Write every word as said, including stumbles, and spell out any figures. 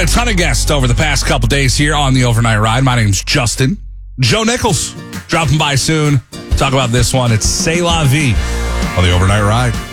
had a ton of guests over the past couple days here on the Overnight Ride. My name's Justin. Joe Nichols dropping by soon. Talk about this one. It's C'est La Vie on the Overnight Ride.